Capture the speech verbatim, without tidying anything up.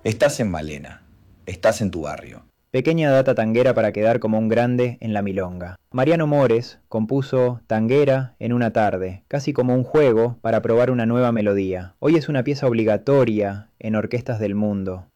Estás en Malena, estás en tu barrio. Pequeña data tanguera para quedar como un grande en la milonga. Mariano Mores compuso Tanguera en una tarde, casi como un juego para probar una nueva melodía. Hoy es una pieza obligatoria en orquestas del mundo.